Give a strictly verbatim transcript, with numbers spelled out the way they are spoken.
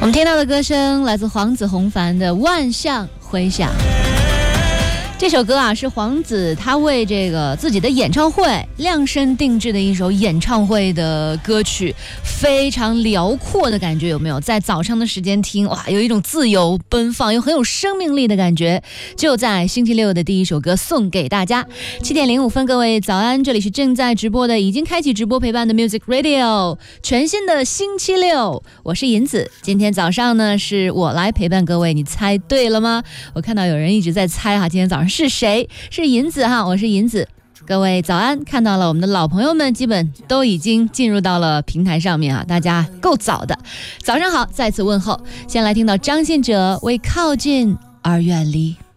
我们听到的歌声来自黄子弘凡的《万象回响》。这首歌啊，是黄子他为这个自己的演唱会量身定制的一首演唱会的歌曲，非常辽阔的感觉，有没有？在早上的时间听，哇，有一种自由奔放又很有生命力的感觉。就在星期六的第一首歌送给大家。七点零五分，各位早安，这里是正在直播的，已经开启直播陪伴的 Music Radio， 全新的星期六，我是银子。今天早上呢，是我来陪伴各位，你猜对了吗？我看到有人一直在猜哈，今天早上是谁？是银子哈，我是银子。各位早安，看到了我们的老朋友们基本都已经进入到了平台上面啊，大家够早的。早上好，再次问候。先来听到张信哲为靠近而远离。